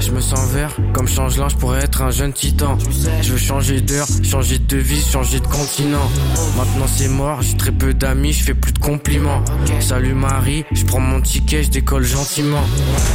Je me sens vert, comme changelant, je pourrais être un jeune titan. Je veux changer d'heure, changer de vie, changer de continent. Maintenant c'est mort, j'ai très peu d'amis, je fais plus de compliments. Salut Marie, je prends mon ticket, je décolle gentiment.